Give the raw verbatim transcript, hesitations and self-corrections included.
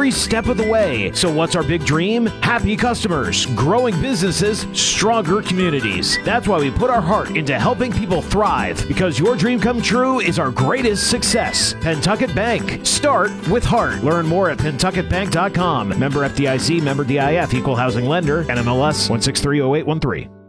every step of the way. So what's our big dream? Happy customers, growing businesses, stronger communities. That's why we put our heart into helping people thrive, because your dream come true is our greatest success. Pentucket Bank. Start with heart. Learn more at pentucket bank dot com. Member F D I C, member D I F, equal housing lender, N M L S one six three zero eight one three.